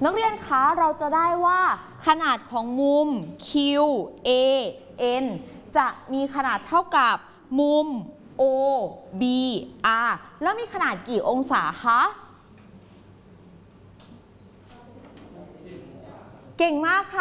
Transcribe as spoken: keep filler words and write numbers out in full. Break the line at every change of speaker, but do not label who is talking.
นักเรียนคะเราจะได้ว่าขนาดของมุม Q A N จะมีขนาดเท่ากับมุม O B R แล้วมีขนาดกี่องศาคะเก่งมากค่ะ